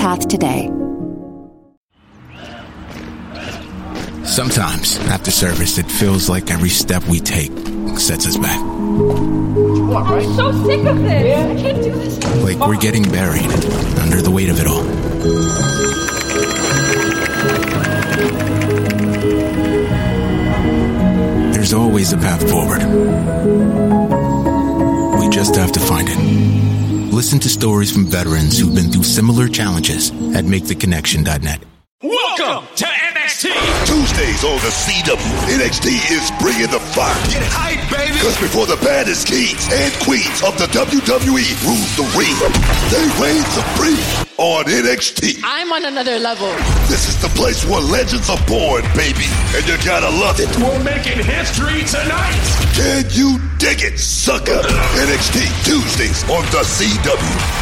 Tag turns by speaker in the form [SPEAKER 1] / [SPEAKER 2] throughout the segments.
[SPEAKER 1] path today.
[SPEAKER 2] Sometimes, after service, it feels like every step we take sets us back.
[SPEAKER 3] I'm so sick of this. I can't do this.
[SPEAKER 2] Like we're getting buried under the weight of it all. There's always a path forward. We just have to find it. Listen to stories from veterans who've been through similar challenges at MakeTheConnection.net.
[SPEAKER 4] Welcome to NXT.
[SPEAKER 5] Tuesdays on the CW, NXT is bringing the fire.
[SPEAKER 4] Get hype, baby.
[SPEAKER 5] Because before the baddest kings and queens of the WWE rule the ring, they reign supreme on NXT.
[SPEAKER 6] I'm on another level.
[SPEAKER 5] This is the place where legends are born, baby. And you gotta love it.
[SPEAKER 4] We're making history tonight.
[SPEAKER 5] Can you dig it, sucker? NXT Tuesdays on the CW.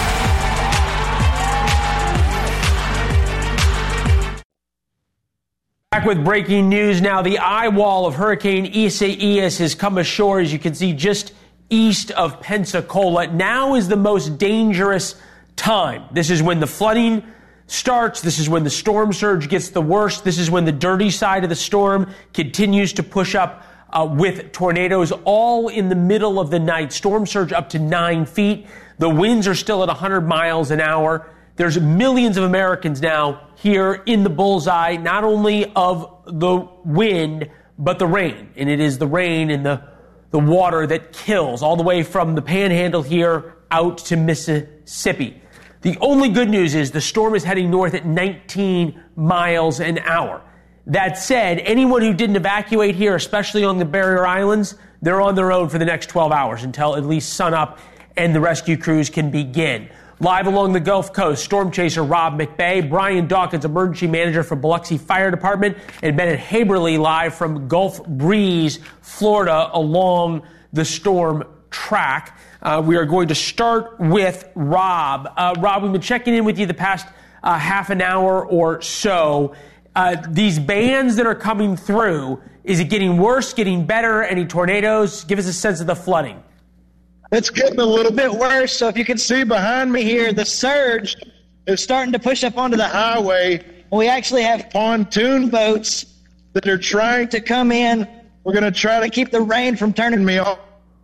[SPEAKER 7] Back with breaking news now. The eye wall of Hurricane Isaias has come ashore, as you can see, just east of Pensacola. Now is the most dangerous time. This is when the flooding starts. This is when the storm surge gets the worst. This is when the dirty side of the storm continues to push up with tornadoes all in the middle of the night. Storm surge up to 9 feet. The winds are still at 100 miles an hour. There's millions of Americans now here in the bullseye, not only of the wind, but the rain. And it is the rain and the water that kills, all the way from the panhandle here out to Mississippi. The only good news is the storm is heading north at 19 miles an hour. That said, anyone who didn't evacuate here, especially on the barrier islands, they're on their own for the next 12 hours until at least sunup and the rescue crews can begin. Live along the Gulf Coast, storm chaser Rob McBay, Brian Dawkins, emergency manager for Biloxi Fire Department, and Bennett Haberly live from Gulf Breeze, Florida, along the storm track. We are going to start with Rob. Rob, we've been checking in with you the past half an hour or so. These bands that are coming through, is it getting worse, getting better? Any tornadoes? Give us a sense of the flooding.
[SPEAKER 8] It's getting a little bit worse. So if you can see behind me here, the surge is starting to push up onto the highway. We actually have pontoon boats that are trying to come in. We're going to try to keep the rain from turning me off.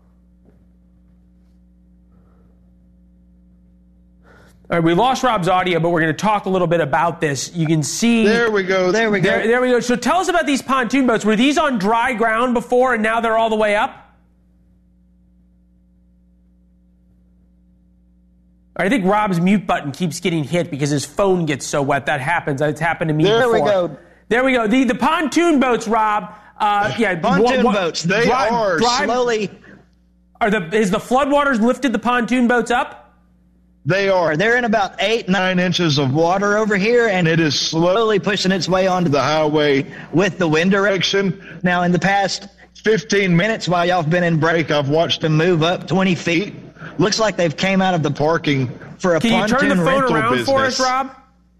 [SPEAKER 7] All right, we lost Rob's audio, but we're going to talk a little bit about this. You can see...
[SPEAKER 8] There we go.
[SPEAKER 7] There we go. So tell us about these pontoon boats. Were these on dry ground before and now they're all the way up? I think Rob's mute button keeps getting hit because his phone gets so wet. That happens. It's happened to me before. There we go. The pontoon boats, Rob.
[SPEAKER 8] Pontoon boats. They are slowly.
[SPEAKER 7] Is the floodwaters lifted the pontoon boats up?
[SPEAKER 8] They are. They're in about 8-9 inches of water over here, and it is slowly pushing its way onto the highway with the wind direction. Now, in the past 15 minutes while y'all have been in break, I've watched them move up 20 feet. Looks like they've came out of the parking for a pontoon rental business. Can you turn the phone around for us, Rob?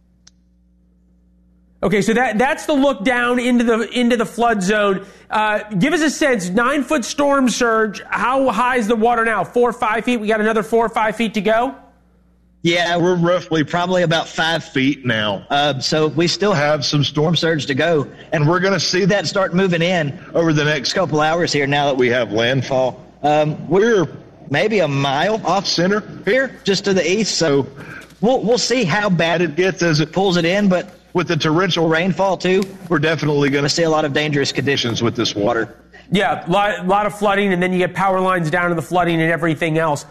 [SPEAKER 7] Okay, so that's the look down into the flood zone. Give us a sense. 9-foot storm surge. How high is the water now? 4 or 5 feet? We got another 4 or 5 feet to go?
[SPEAKER 8] Yeah, we're roughly probably about 5 feet now. So we still have some storm surge to go, and we're going to see that start moving in over the next couple hours here now that we have landfall. We're maybe a mile off center here, just to the east. So we'll see how bad it gets as it pulls it in. But with the torrential rainfall, too, we're definitely going to see a lot of dangerous conditions with this water.
[SPEAKER 7] Yeah, a lot of flooding, and then you get power lines down to the flooding and everything else.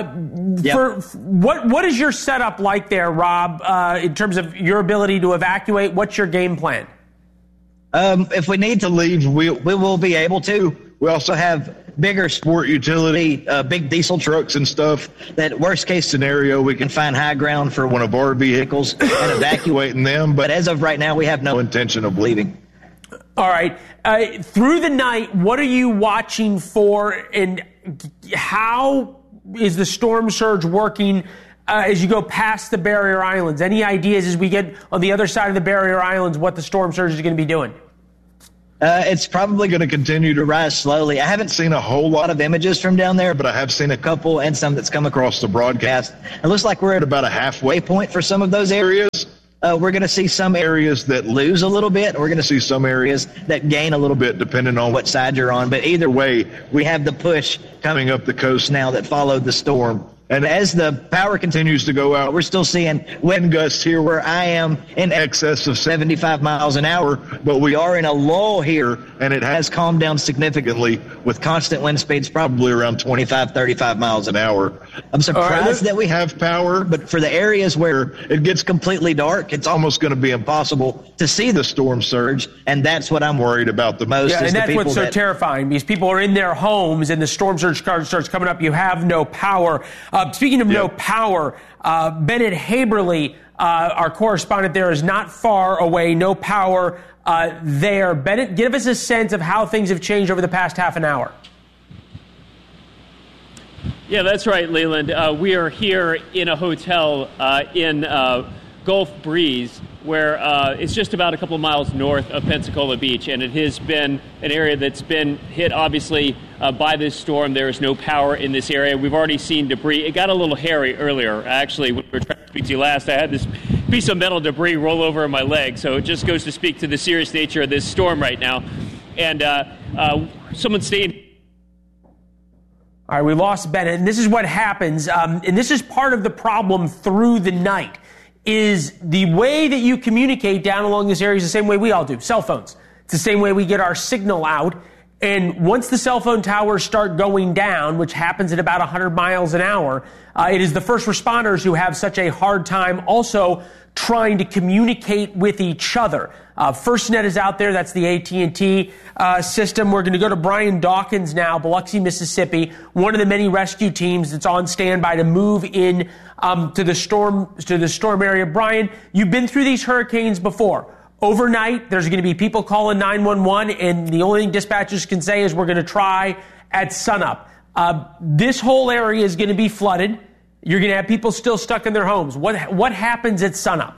[SPEAKER 7] What is your setup like there, Rob, in terms of your ability to evacuate? What's your game plan?
[SPEAKER 8] If we need to leave, we will be able to. We also have bigger sport utility, big diesel trucks and stuff, that worst case scenario, we can find high ground for one of our vehicles and evacuating them. But as of right now, we have no intention of leaving.
[SPEAKER 7] All right. Through the night, what are you watching for, and how is the storm surge working as you go past the barrier islands? Any ideas as we get on the other side of the barrier islands what the storm surge is going to be doing?
[SPEAKER 8] It's probably going to continue to rise slowly. I haven't seen a whole lot of images from down there, but I have seen a couple and some that's come across the broadcast. It looks like we're at about a halfway point for some of those areas. We're going to see some areas that lose a little bit. We're going to see some areas that gain a little bit, depending on what side you're on. But either way, we have the push coming up the coast now that followed the storm. And as the power continues to go out, we're still seeing wind gusts here where I am in excess of 75 miles an hour. But we are in a lull here, and it has calmed down significantly with constant wind speeds probably around 25, 35 miles an hour. I'm surprised that we have power, but for the areas where it gets completely dark, it's almost going to be impossible to see the storm surge, and that's what I'm worried about the most.
[SPEAKER 7] Yeah, and that's what's so terrifying, because people are in their homes, and the storm surge card starts coming up. You have no power. Speaking of no power, Bennett Haberly, our correspondent there, is not far away. No power there. Bennett, give us a sense of how things have changed over the past half an hour.
[SPEAKER 1] Yeah, that's right, Leland. We are here in a hotel in Gulf Breeze, where it's just about a couple of miles north of Pensacola Beach, and it has been an area that's been hit, obviously, by this storm. There is no power in this area. We've already seen debris. It got a little hairy earlier, actually, when we were trying to speak to you last. I had this piece of metal debris roll over my leg, so it just goes to speak to the serious nature of this storm right now. And someone staying...
[SPEAKER 7] All right, we lost Bennett, and this is what happens, and this is part of the problem through the night, is the way that you communicate down along this area is the same way we all do, cell phones. It's the same way we get our signal out, and once the cell phone towers start going down, which happens at about 100 miles an hour, it is the first responders who have such a hard time also trying to communicate with each other. FirstNet is out there. That's the AT&T system. We're going to go to Brian Dawkins now, Biloxi, Mississippi, one of the many rescue teams that's on standby to move in to the storm area. Brian, you've been through these hurricanes before. Overnight, there's going to be people calling 911, and the only thing dispatchers can say is we're going to try at sunup. This whole area is going to be flooded. You're going to have people still stuck in their homes. What happens at sunup?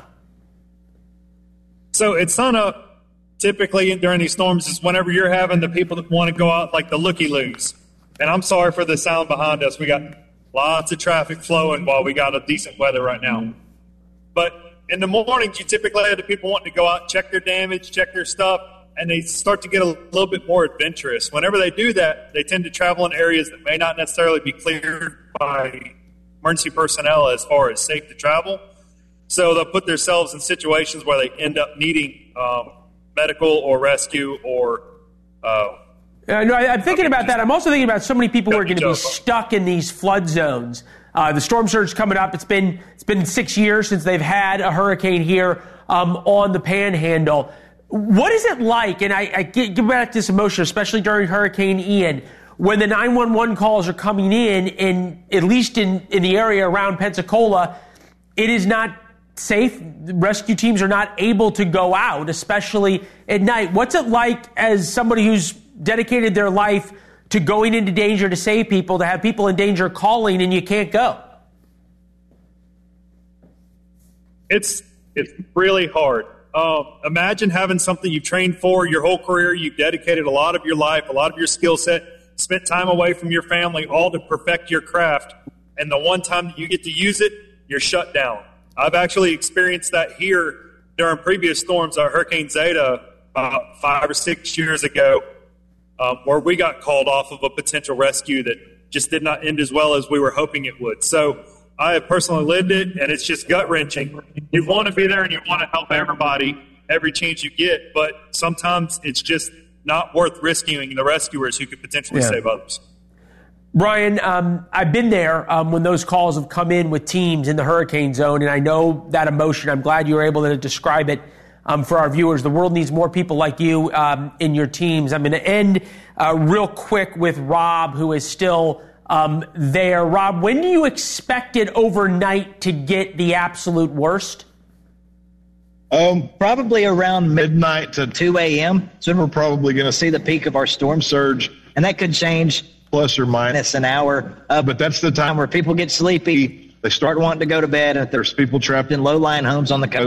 [SPEAKER 6] So at sunup, typically during these storms, is whenever you're having the people that want to go out like the looky-loos. And I'm sorry for the sound behind us. We got lots of traffic flowing while we got a decent weather right now. But in the mornings, you typically have the people wanting to go out and check their damage, check their stuff, and they start to get a little bit more adventurous. Whenever they do that, they tend to travel in areas that may not necessarily be cleared by emergency personnel as far as safe to travel. So they'll put themselves in situations where they end up needing medical or rescue or...
[SPEAKER 7] No, I'm thinking about that. I'm also thinking about so many people who are going to be stuck in these flood zones. The storm surge coming up. It's been 6 years since they've had a hurricane here on the Panhandle. What is it like? And I get back to this emotion, especially during Hurricane Ian, when the 911 calls are coming in, and at least in the area around Pensacola, it is not safe. The rescue teams are not able to go out, especially at night. What's it like as somebody who's dedicated their life to going into danger to save people, to have people in danger calling and you can't go?
[SPEAKER 6] It's really hard. Imagine having something you've trained for your whole career. You've dedicated a lot of your life, a lot of your skill set, spent time away from your family, all to perfect your craft. And the one time that you get to use it, you're shut down. I've actually experienced that here during previous storms, Hurricane Zeta, about 5 or 6 years ago, where we got called off of a potential rescue that just did not end as well as we were hoping it would. So I have personally lived it, and it's just gut-wrenching. You want to be there and you want to help everybody every chance you get, but sometimes it's just not worth rescuing the rescuers who could potentially save others.
[SPEAKER 7] Brian, I've been there when those calls have come in with teams in the hurricane zone, and I know that emotion. I'm glad you were able to describe it for our viewers. The world needs more people like you in your teams. I'm going to end real quick with Rob, who is still there. Rob, when do you expect it overnight to get the absolute worst?
[SPEAKER 8] Probably around midnight to 2 a.m. So we're probably going to see the peak of our storm surge, and that could change plus or minus an hour. But that's the time where people get sleepy. They start wanting to go to bed, and if there's people trapped in low-lying homes on the coast,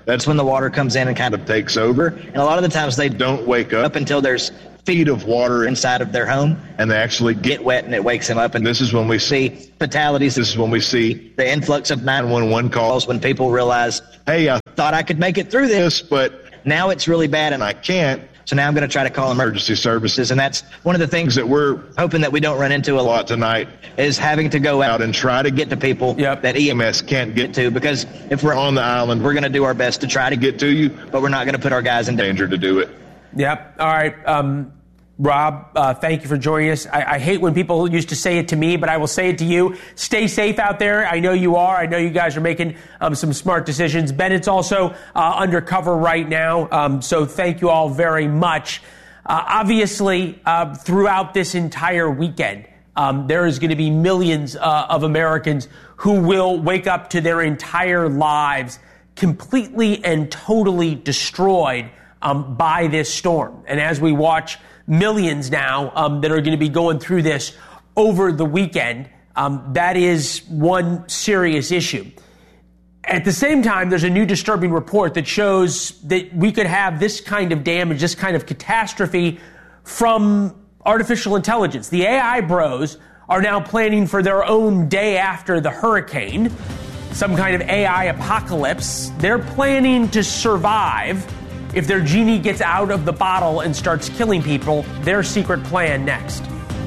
[SPEAKER 8] that's when the water comes in and kind of takes over. And a lot of the times they don't wake up until there's feet of water inside of their home, and they actually get wet, and it wakes them up. And this is when we see fatalities. This is when we see the influx of 911 calls, when people realize, hey, I thought I could make it through this, but now it's really bad and I can't. So now I'm going to try to call emergency services. And that's one of the things that we're hoping that we don't run into a lot tonight, is having to go out and try to get to people that EMS can't get to. Because if we're on the island, we're going to do our best to try to get to you, but we're not going to put our guys in danger to do it.
[SPEAKER 7] Yep. All right. Rob, thank you for joining us. I hate when people used to say it to me, but I will say it to you. Stay safe out there. I know you are. I know you guys are making some smart decisions. Bennett's also undercover right now, so thank you all very much. Obviously, throughout this entire weekend, there is going to be millions of Americans who will wake up to their entire lives completely and totally destroyed by this storm. And as we watch millions now that are going to be going through this over the weekend, that is one serious issue. At the same time, there's a new disturbing report that shows that we could have this kind of damage, this kind of catastrophe from artificial intelligence. The AI bros are now planning for their own day after the hurricane, some kind of AI apocalypse. They're planning to survive if their genie gets out of the bottle and starts killing people. Their secret plan next.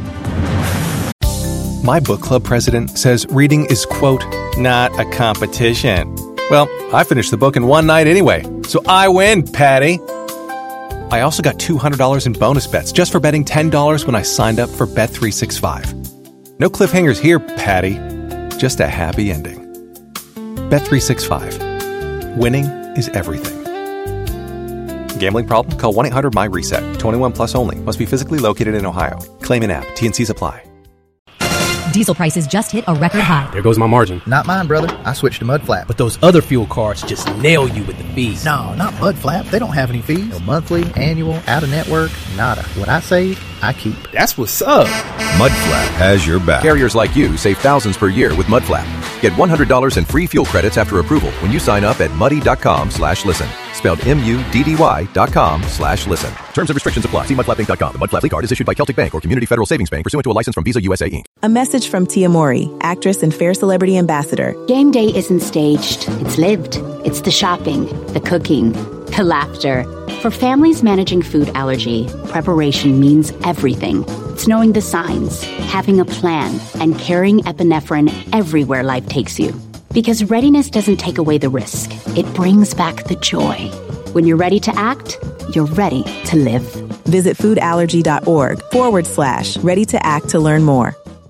[SPEAKER 9] My book club president says reading is, quote, not a competition. Well, I finished the book in one night anyway, so I win, Patty. I also got $200 in bonus bets just for betting $10 when I signed up for Bet365. No cliffhangers here, Patty. Just a happy ending. Bet365. Winning is everything. Gambling problem? Call 1-800-MY-RESET. 21 plus only. Must be physically located in Ohio. Claim in app. T&Cs apply.
[SPEAKER 10] Diesel prices just hit a record high.
[SPEAKER 11] There goes my margin.
[SPEAKER 12] Not mine, brother. I switched to Mudflap.
[SPEAKER 11] But those other fuel cards just nail you with the fees.
[SPEAKER 12] No, not Mudflap. They don't have any fees. No monthly, annual, out-of-network, nada. What I save, I keep.
[SPEAKER 11] That's what's up.
[SPEAKER 13] Mudflap has your back.
[SPEAKER 14] Carriers like you save thousands per year with Mudflap. Get $100 in free fuel credits after approval when you sign up at muddy.com/listen. Spelled MUDDY.com/listen. Terms and restrictions apply. See mudflapinc.com. The Mudflap card is issued by Celtic Bank or Community Federal Savings Bank pursuant to a license from Visa USA Inc.
[SPEAKER 15] A message from Tia Mori, actress and Fair Celebrity Ambassador.
[SPEAKER 16] Game day isn't staged. It's lived. It's the shopping, the cooking, the laughter. For families managing food allergy, preparation means everything. It's knowing the signs, having a plan, and carrying epinephrine everywhere life takes you. Because readiness doesn't take away the risk. It brings back the joy. When you're ready to act, you're ready to live.
[SPEAKER 15] Visit foodallergy.org/ready to act to learn more.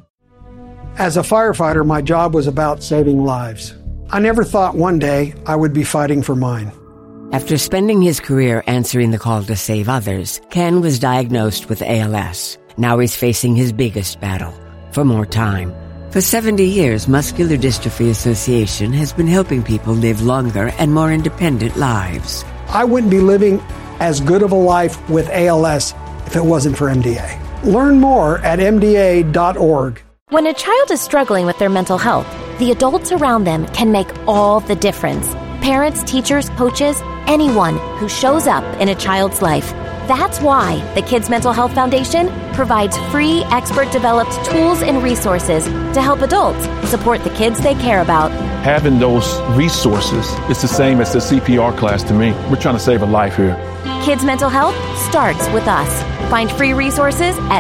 [SPEAKER 17] As a firefighter, my job was about saving lives. I never thought one day I would be fighting for mine.
[SPEAKER 18] After spending his career answering the call to save others, Ken was diagnosed with ALS. Now he's facing his biggest battle, for more time. For 70 years, Muscular Dystrophy Association has been helping people live longer and more independent lives.
[SPEAKER 17] I wouldn't be living as good of a life with ALS if it wasn't for MDA. Learn more at MDA.org.
[SPEAKER 19] When a child is struggling with their mental health, the adults around them can make all the difference. Parents, teachers, coaches, anyone who shows up in a child's life. That's why the Kids Mental Health Foundation provides free, expert-developed tools and resources to help adults support the kids they care about.
[SPEAKER 20] Having those resources is the same as the CPR class to me. We're trying to save a life here.
[SPEAKER 19] Kids Mental Health starts with us. Find free resources at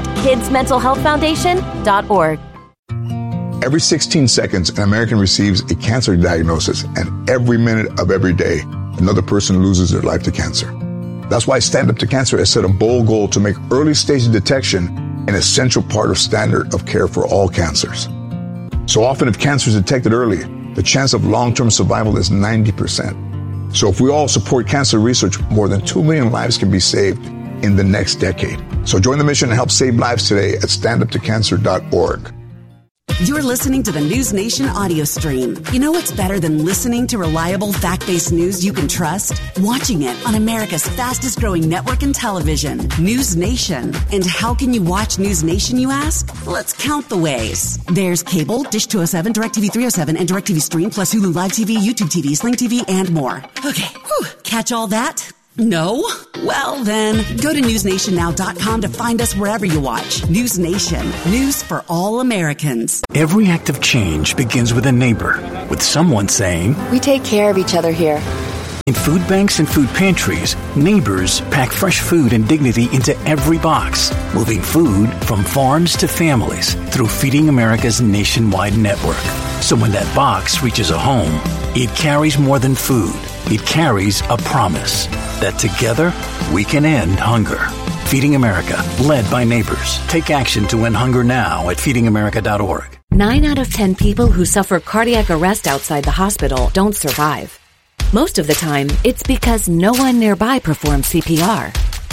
[SPEAKER 19] kidsmentalhealthfoundation.org.
[SPEAKER 21] Every 16 seconds, an American receives a cancer diagnosis, and every minute of every day, another person loses their life to cancer. That's why Stand Up to Cancer has set a bold goal to make early stage detection an essential part of standard of care for all cancers. So often, if cancer is detected early, the chance of long-term survival is 90%. So if we all support cancer research, more than 2 million lives can be saved in the next decade. So join the mission and help save lives today at standuptocancer.org.
[SPEAKER 3] You're listening to the News Nation audio stream. You know what's better than listening to reliable, fact-based news you can trust? Watching it on America's fastest-growing network in television, News Nation. And how can you watch News Nation, you ask? Let's count the ways. There's cable, Dish 207, DirecTV 307, and DirecTV Stream, plus Hulu Live TV, YouTube TV, Sling TV, and more. Okay, catch all that? No? Well, then, go to newsnationnow.com to find us wherever you watch. News Nation. News for all Americans.
[SPEAKER 22] Every act of change begins with a neighbor, with someone saying,
[SPEAKER 23] "We take care of each other here."
[SPEAKER 22] In food banks and food pantries, neighbors pack fresh food and dignity into every box, moving food from farms to families through Feeding America's nationwide network. So when that box reaches a home, it carries more than food. It carries a promise that together we can end hunger. Feeding America, led by neighbors. Take action to end hunger now at feedingamerica.org.
[SPEAKER 24] 9 out of 10 people who suffer cardiac arrest outside the hospital don't survive. Most of the time, it's because no one nearby performs CPR.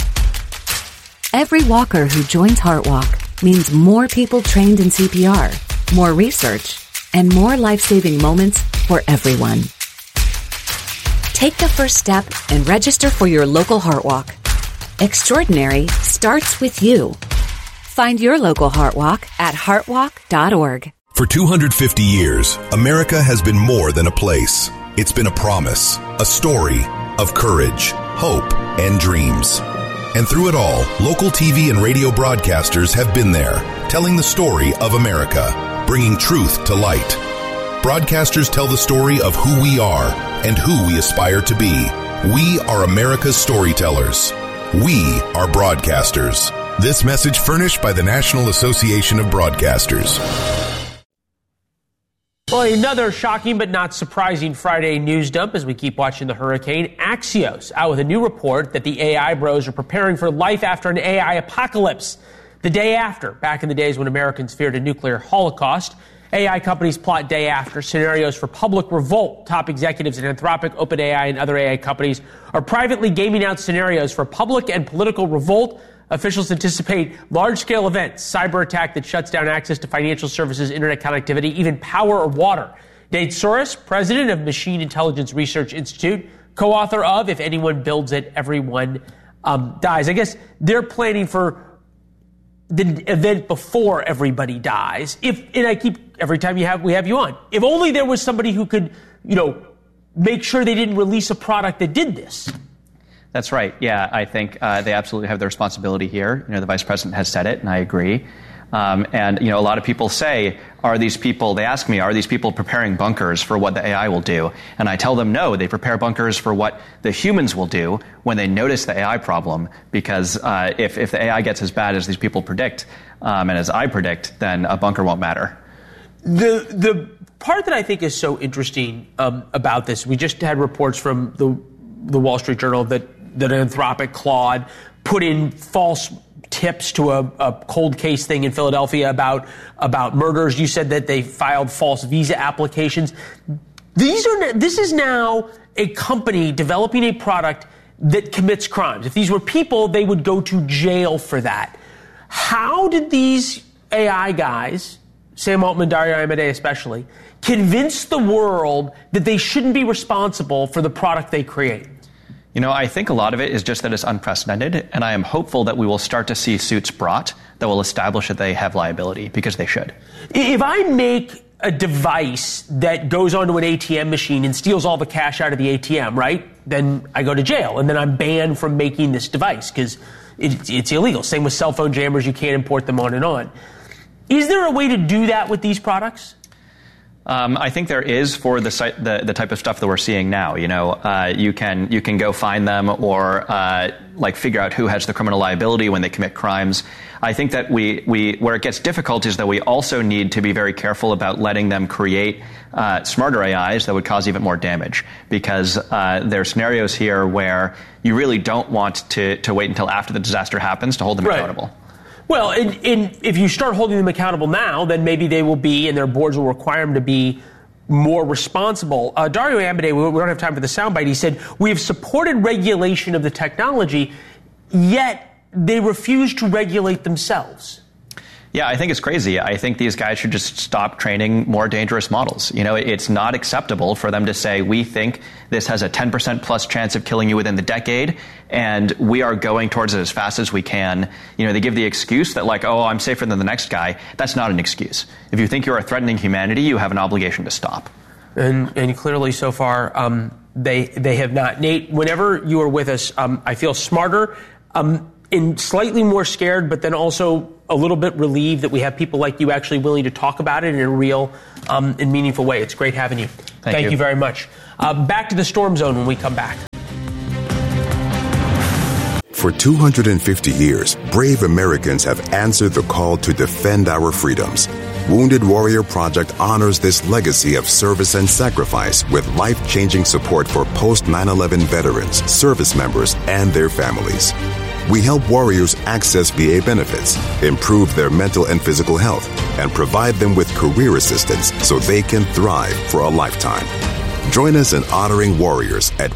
[SPEAKER 24] Every walker who joins HeartWalk means more people trained in CPR, more research, and more life-saving moments for everyone. Take the first step and register for your local HeartWalk. Extraordinary starts with you. Find your local HeartWalk at heartwalk.org.
[SPEAKER 25] For 250 years, America has been more than a place. It's been a promise, a story of courage, hope, and dreams. And through it all, local TV and radio broadcasters have been there, telling the story of America, bringing truth to light. Broadcasters tell the story of who we are and who we aspire to be. We are America's storytellers. We are broadcasters. This message furnished by the National Association of Broadcasters.
[SPEAKER 7] Well, another shocking but not surprising Friday news dump as we keep watching the hurricane. Axios out with a new report that the AI bros are preparing for life after an AI apocalypse. The day after, back in the days when Americans feared a nuclear holocaust, AI companies plot day after scenarios for public revolt. Top executives at Anthropic, OpenAI, and other AI companies are privately gaming out scenarios for public and political revolt. Officials anticipate large-scale events, cyber attack that shuts down access to financial services, internet connectivity, even power or water. Nate Soros, president of Machine Intelligence Research Institute, co-author of If Anyone Builds It, Everyone Dies. I guess they're planning for the event before everybody dies. Every time we have you on, if only there was somebody who could, make sure they didn't release a product that did this.
[SPEAKER 26] That's right. Yeah, I think they absolutely have the responsibility here. The vice president has said it, and I agree. And a lot of people say, they ask me, are these people preparing bunkers for what the AI will do? And I tell them, no, they prepare bunkers for what the humans will do when they notice the AI problem. Because if the AI gets as bad as these people predict, and as I predict, then a bunker won't matter.
[SPEAKER 7] The part that I think is so interesting about this, we just had reports from the Wall Street Journal that Anthropic, Claude, put in false tips to a cold case thing in Philadelphia about murders. You said that they filed false visa applications. This is now a company developing a product that commits crimes. If these were people, they would go to jail for that. How did these AI guys, Sam Altman, Dario Amodei especially, convince the world that they shouldn't be responsible for the product they create?
[SPEAKER 26] I think a lot of it is just that it's unprecedented, and I am hopeful that we will start to see suits brought that will establish that they have liability, because they should.
[SPEAKER 7] If I make a device that goes onto an ATM machine and steals all the cash out of the ATM, right, then I go to jail, and then I'm banned from making this device because it's illegal. Same with cell phone jammers. You can't import them on and on. Is there a way to do that with these products?
[SPEAKER 26] I think there is for the type of stuff that we're seeing now. You can go find them or figure out who has the criminal liability when they commit crimes. I think that we where it gets difficult is that we also need to be very careful about letting them create smarter AIs that would cause even more damage, because there are scenarios here where you really don't want to wait until after the disaster happens to hold them accountable.
[SPEAKER 7] Well, if you start holding them accountable now, then maybe they will be, and their boards will require them to be more responsible. Dario Amodei, we don't have time for the soundbite, he said, we have supported regulation of the technology, yet they refuse to regulate themselves.
[SPEAKER 26] Yeah, I think it's crazy. I think these guys should just stop training more dangerous models. It's not acceptable for them to say, we think this has a 10% plus chance of killing you within the decade, and we are going towards it as fast as we can. They give the excuse that I'm safer than the next guy. That's not an excuse. If you think you are threatening humanity, you have an obligation to stop.
[SPEAKER 7] And clearly so far, they have not. Nate, whenever you are with us, I feel smarter, and slightly more scared, but then also a little bit relieved that we have people like you actually willing to talk about it in a real and meaningful way. It's great having you. Thank you very much. Back to the Storm Zone when we come back.
[SPEAKER 25] For 250 years, brave Americans have answered the call to defend our freedoms. Wounded Warrior Project honors this legacy of service and sacrifice with life-changing support for post-9/11 veterans, service members, and their families. We help warriors access VA benefits, improve their mental and physical health, and provide them with career assistance so they can thrive for a lifetime. Join us in honoring warriors at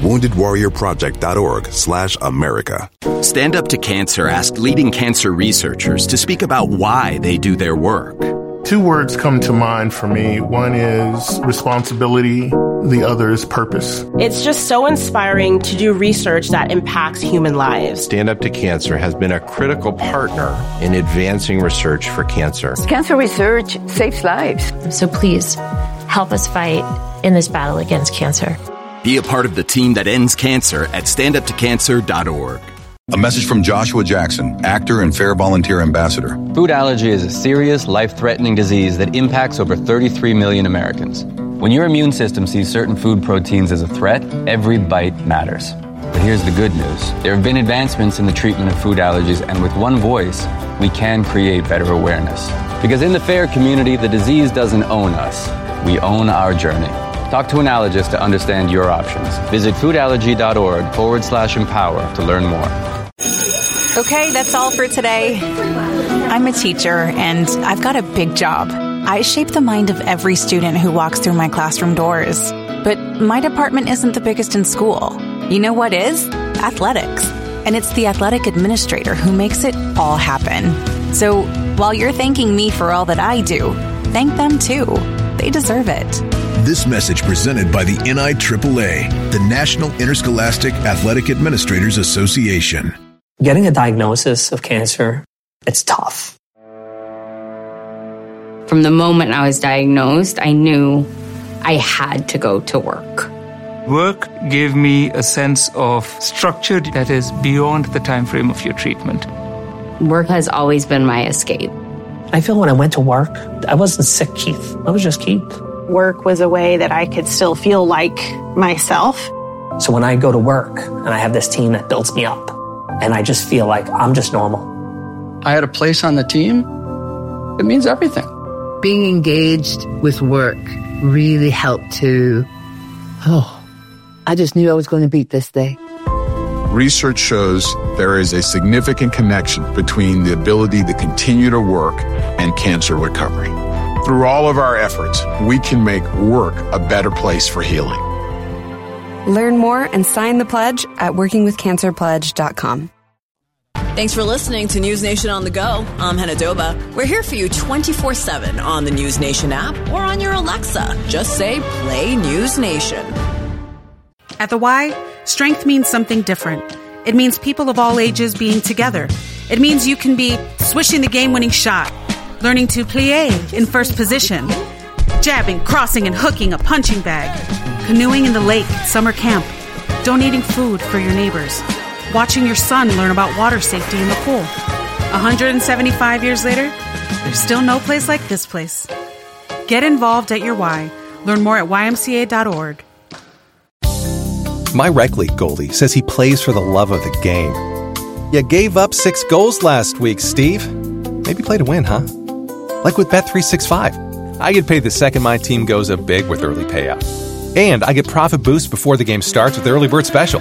[SPEAKER 25] woundedwarriorproject.org/America.
[SPEAKER 1] Stand Up to Cancer asked leading cancer researchers to speak about why they do their work.
[SPEAKER 2] Two words come to mind for me. One is responsibility. The other is purpose.
[SPEAKER 4] It's just so inspiring to do research that impacts human lives.
[SPEAKER 5] Stand Up to Cancer has been a critical partner in advancing research for cancer.
[SPEAKER 6] Cancer research saves lives.
[SPEAKER 23] So please help us fight in this battle against cancer.
[SPEAKER 1] Be a part of the team that ends cancer at standuptocancer.org.
[SPEAKER 13] A message from Joshua Jackson, actor and Fair Volunteer Ambassador.
[SPEAKER 27] Food allergy is a serious, life-threatening disease that impacts over 33 million Americans. When your immune system sees certain food proteins as a threat, every bite matters. But here's the good news. There have been advancements in the treatment of food allergies, and with one voice, we can create better awareness. Because in the FAIR community, the disease doesn't own us. We own our journey. Talk to an allergist to understand your options. Visit foodallergy.org/empower to learn more.
[SPEAKER 28] Okay, that's all for today. I'm a teacher, and I've got a big job. I shape the mind of every student who walks through my classroom doors. But my department isn't the biggest in school. You know what is? Athletics. And it's the athletic administrator who makes it all happen. So while you're thanking me for all that I do, thank them too. They deserve it.
[SPEAKER 25] This message presented by the NIAAA, the National Interscholastic Athletic Administrators Association.
[SPEAKER 29] Getting a diagnosis of cancer, it's tough.
[SPEAKER 16] From the moment I was diagnosed, I knew I had to go to work.
[SPEAKER 30] Work gave me a sense of structure that is beyond the time frame of your treatment.
[SPEAKER 16] Work has always been my escape.
[SPEAKER 29] I feel when I went to work, I wasn't sick, Keith. I was just Keith.
[SPEAKER 4] Work was a way that I could still feel like myself.
[SPEAKER 29] So when I go to work and I have this team that builds me up, and I just feel like I'm just normal.
[SPEAKER 31] I had a place on the team. It means everything.
[SPEAKER 32] Being engaged with work really helped to, I just knew I was going to beat this day.
[SPEAKER 21] Research shows there is a significant connection between the ability to continue to work and cancer recovery. Through all of our efforts, we can make work a better place for healing.
[SPEAKER 33] Learn more and sign the pledge at workingwithcancerpledge.com.
[SPEAKER 34] Thanks for listening to News Nation on the Go. I'm Hannah Doba. We're here for you 24/7 on the News Nation app or on your Alexa. Just say, play News Nation.
[SPEAKER 35] At the Y, strength means something different. It means people of all ages being together. It means you can be swishing the game-winning shot, learning to plie in first position, jabbing, crossing, and hooking a punching bag, canoeing in the lake at summer camp, donating food for your neighbors, watching your son learn about water safety in the pool. 175 years later, there's still no place like this place. Get involved at your Y. Learn more at ymca.org.
[SPEAKER 9] My rec league goalie says he plays for the love of the game. You gave up 6 goals last week, Steve. Maybe play to win, huh? Like with Bet365. I get paid the second my team goes up big with early payout. And I get profit boost before the game starts with the early bird special.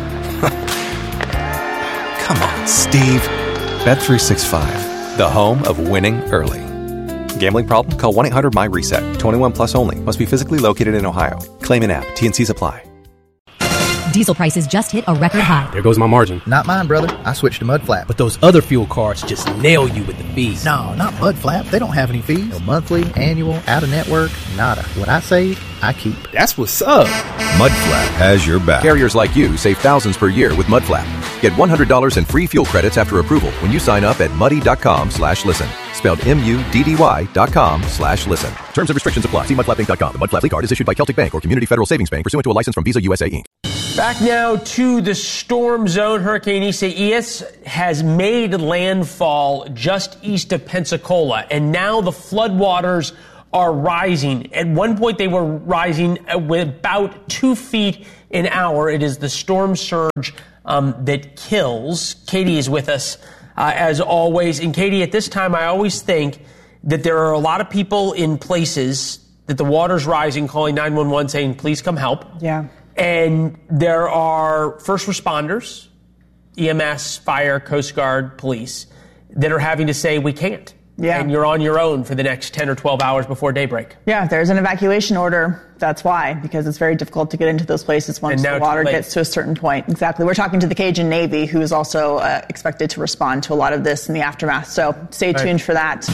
[SPEAKER 9] Come on, Steve. Bet365, the home of winning early. Gambling problem? Call 1-800-MY-RESET. 21 plus only. Must be physically located in Ohio. Claim in app. T&Cs apply.
[SPEAKER 3] Diesel prices just hit a record high.
[SPEAKER 7] There goes my margin.
[SPEAKER 8] Not mine, brother. I switched to Mudflap.
[SPEAKER 7] But those other fuel cards just nail you with the fees.
[SPEAKER 8] No, not Mudflap. They don't have any fees. No monthly, annual, out-of-network, nada. What I save, I keep.
[SPEAKER 7] That's what's up.
[SPEAKER 25] Mudflap has your back.
[SPEAKER 10] Carriers like you save thousands per year with Mudflap. Get $100 in free fuel credits after approval when you sign up at muddy.com/listen. Spelled MUDDY.com/listen. Terms and restrictions apply. See mudflappinc.com. The Mudflap card is issued by Celtic Bank or Community Federal Savings Bank pursuant to a license from Visa USA Inc.
[SPEAKER 11] Back now to the storm zone. Hurricane Isaias has made landfall just east of Pensacola, and now the floodwaters are rising. At one point, they were rising with about 2 feet an hour. It is the storm surge that kills. Katie is with us as always. And Katie, at this time, I always think that there are a lot of people in places that the water's rising, calling 911 saying, please come help.
[SPEAKER 12] Yeah.
[SPEAKER 11] And there are first responders, EMS, fire, Coast Guard, police, that are having to say, we can't.
[SPEAKER 12] Yeah.
[SPEAKER 11] And you're on your own for the next 10 or 12 hours before daybreak.
[SPEAKER 12] Yeah, there's an evacuation order. That's why, because it's very difficult to get into those places once the water gets to a certain point. Exactly. We're talking to the Cajun Navy, who is also expected to respond to a lot of this in the aftermath. So stay tuned for that.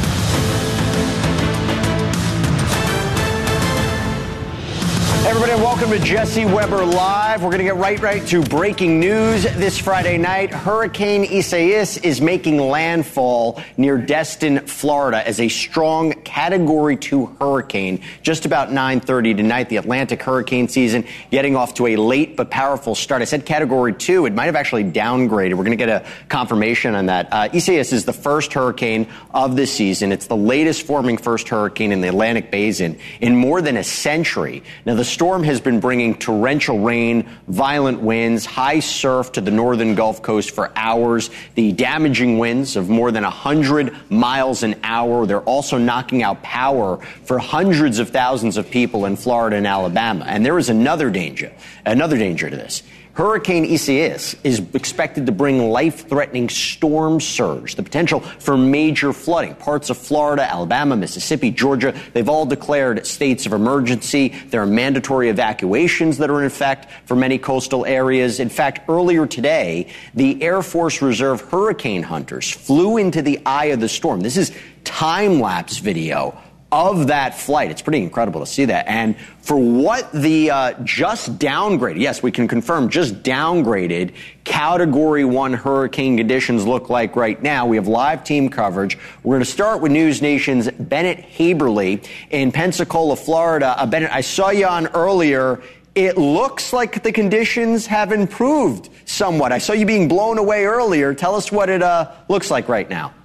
[SPEAKER 14] Everybody, welcome to Jesse Weber Live. We're going to get right to breaking news this Friday night. Hurricane Isaias is making landfall near Destin, Florida, as a strong Category 2 hurricane. Just about 9:30 tonight, the Atlantic hurricane season getting off to a late but powerful start. I said Category 2. It might have actually downgraded. We're going to get a confirmation on that. Isaias is the first hurricane of this season. It's the latest forming first hurricane in the Atlantic Basin in more than a century. Now, the storm has been bringing torrential rain, violent winds, high surf to the northern Gulf Coast for hours. The damaging winds of more than 100 miles an hour. They're also knocking out power for hundreds of thousands of people in Florida and Alabama. And there is another danger to this. Hurricane Isaias is expected to bring life-threatening storm surge, the potential for major flooding. Parts of Florida, Alabama, Mississippi, Georgia, they've all declared states of emergency. There are mandatory evacuations that are in effect for many coastal areas. In fact, earlier today, the Air Force Reserve hurricane hunters flew into the eye of the storm. This is time-lapse video of that flight. It's pretty incredible to see that. And for what the just downgraded, yes, we can confirm, just downgraded Category 1 hurricane conditions look like right now, we have live team coverage. We're going to start with News Nation's Bennett Haberly in Pensacola, Florida. Bennett, I saw you on earlier. It looks like the conditions have improved somewhat. I saw you being blown away earlier. Tell us what it looks like right now.